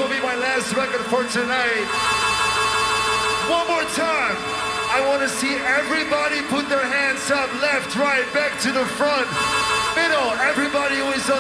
will be my last record for tonight. One more time. I want to see everybody put their hands up, left, right, back to the front, middle. Everybody who is on